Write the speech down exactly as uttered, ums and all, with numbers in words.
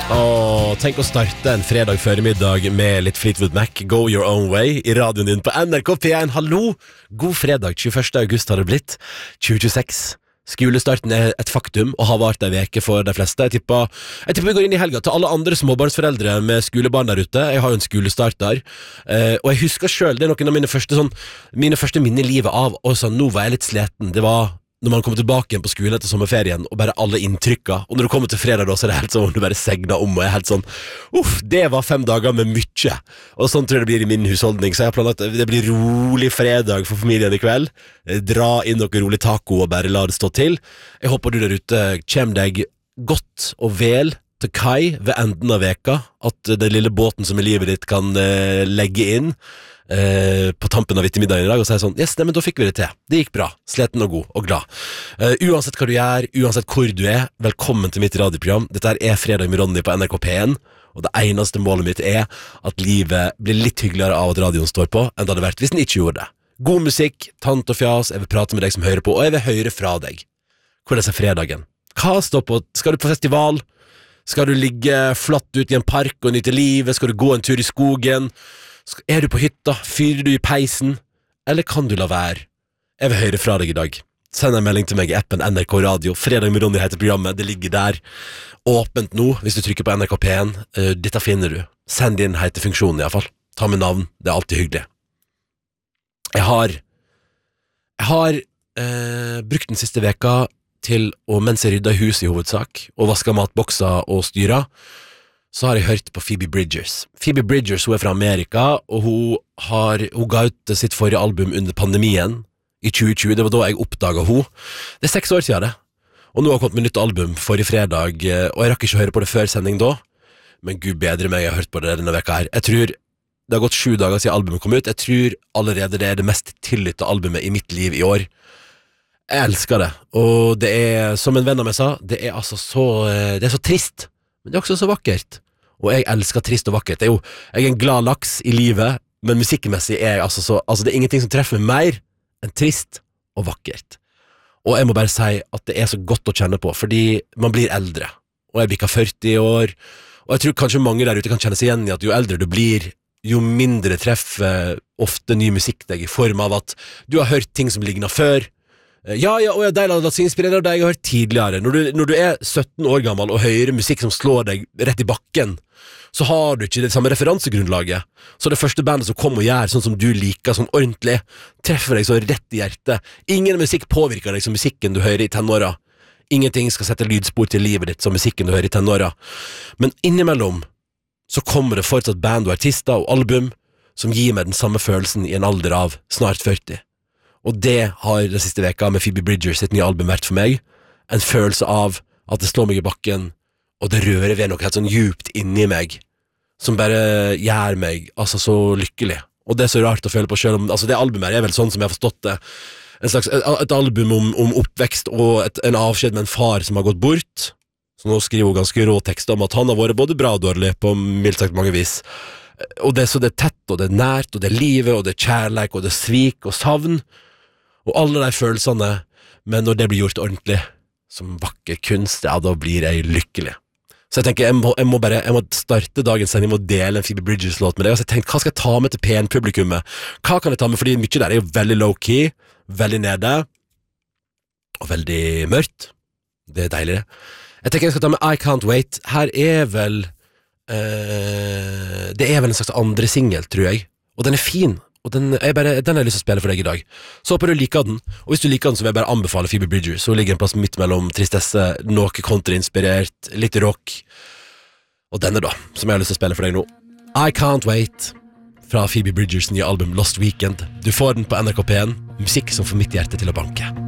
Åh, tenk å starte en fredag føremiddag med litt Fleetwood Mac, Go Your Own Way, I radioen din på N R K P one. Hallo! God fredag, tjueførste august har det blitt, tjue tjueseks. Skolestarten er et faktum, og har vært en veke for de fleste. Jeg tipper, jeg tipper vi går inn I helga til alle andre småbarnsforeldre med skolebarn der ute. Jeg har jo en skolestart der, eh, og jeg husker selv, det er noen av mine første, sånn, mine første minner I livet av, og sånn, nå var jeg litt sleten. Det var når man kommer tilbake igjen på skolen etter sommerferien, og bare alle inntrykka, og når du kommer til fredag da, så er det helt sånn, du bare segner om, og jeg er helt sånn, uff, det var fem dager med mye, og sånn tror jeg det blir I min husholdning, så jeg har planlagt, det blir rolig fredag for familien I kveld, dra inn noe rolig taco, og bare la det stå til. Jeg håper du der ute kommer deg godt og vel til kai ved enden av veka, at den lille båten som I livet ditt kan uh, legge inn, Uh, på tampen av ettermiddagen I dag og sier sånn, yes, nei, men da fikk vi det til, det gikk bra, sleten og god og glad. uh, uansett hva du gjør, uansett hvor du er, velkommen til mitt radioprogram. Dette er Fredag med Ronny på N R K P one, og det eneste målet mitt er at livet blir litt hyggeligere av at radioen står på enn det hadde vært hvis den ikke gjorde det. God musikk, tant og fjas, jeg vil prate med deg som hører på, og jeg vil høre fra deg. Hvordan er fredagen? Hva står på? Skal du på festival? Skal du ligge flatt ut I en park og nyte livet? Skal du gå en tur I skogen? Er du på hytta? Fyrer du I peisen? Eller kan du la være? Jeg vil høre fra deg I dag. Send en melding til meg I appen N R K Radio. Fredag med Ronny heter programmet. Det ligger der. Åpent nå, hvis du trykker på N R K P one. Uh, dette finner du. Send inn heter funksjonen I hvert fall. Ta med navn. Det er alltid hyggelig. Jeg har Jeg har uh, brukt den siste veka til å, mens jeg rydda hus I hovedsak, og vasket matbokser og styra, så har jeg hørt på Phoebe Bridgers. Phoebe Bridgers, hun er fra Amerika, og hun, har, hun ga ut sitt forrige album under pandemien I tjue tjue. Det var da jeg oppdaget hun. Det er seks år siden det. Og nå har jeg kommet med nytt album forrige fredag, og jeg rakk ikke å høre på det før sending da, men Gud bedre meg, jeg har hørt på det denne veka her. Jeg tror det har gått sju dager siden albumet kom ut. Jeg tror allerede det er det mest tillytte albumet I mitt liv I år. Jeg elsker det, og det er, som en venn av meg sa, det er altså så, det er så trist, men det er også så vakkert. Og jeg elsker trist og vakkert. Det er jo, jeg er en glad laks I livet, men musikkmessig er jeg altså så, altså det er ingenting som treffer meg mer enn trist og vakkert. Og jeg må bare si at det er så godt å kjenne på, fordi man blir eldre, og jeg blir førti år, og jeg tror kanskje mange der ute kan kjenne seg igjen I at jo eldre du blir, jo mindre treffer ofte ny musikk deg I form av at du har hørt ting som ligner før. Ja, ja, og jeg deilig å la seg inspirere av deg jeg har hørt tidligere. Når du, når du er sytten år gammel og hører musikk som slår deg rett I bakken, så har du ikke det samme referansegrunnlaget. Så det første bandet som kommer og gjør sånn som du liker, sånn ordentlig, treffer deg så rett I hjertet. Ingen musikk påvirker deg som musikken du hører I tenåra. Ingenting skal sette lydspor til livet ditt som musikken du hører I tenåra. Men innimellom så kommer det fortsatt band og artister og album som gir meg den samme følelsen I en alder av snart førti. Og det har den siste veka med Phoebe Bridgers sitt nye album vært for meg. En følelse av at det slår meg I bakken, og det rører ved noe helt sånn djupt inni meg, som bare gjør meg altså så lykkelig. Og det er så rart å føle på selv om, altså det albumet her er vel sånn som jeg har forstått det, en slags, et, et album om, om oppvekst og et, en avskjed med en far som har gått bort. Så nå skriver hun ganske rå tekster om at han har vært både bra og dårlig på mildt sagt mange vis. Og det er så det er tett, og det er nært, og det er livet, og det er kjærleik, og det er svik og savn. Og alle de følelsene, men når det blir gjort ordentlig, som vakker kunst, ja, da blir jeg lykkelig. Så jeg tenker, jeg må, jeg må bare, jeg må starte dagens sending med å dele en Phoebe Bridgers-låt med deg, og så jeg tenkte, hva skal jeg ta med til P one-publikummet? Hva kan jeg ta med, fordi mye der er jo veldig low-key, veldig nede, og veldig mørkt. Det er deilig. Jeg tenker jeg skal ta med I Can't Wait. Her er vel, uh, det er vel en slags andre single, tror jeg, og den er fin. Og den, jeg bare, den har jeg lyst til å spille for deg I dag. Så håper du liker den. Og hvis du liker den, så vil jeg bare anbefale Phoebe Bridgers. Så ligger en plass midt mellom tristesse, noe countryinspirert, litt rock. Og denne da, som jeg har lyst til å spille for deg nå. I Can't Wait, fra Phoebe Bridgers nye album Lost Weekend. Du får den på N R K P one. Musikk som får mitt hjerte til å banke.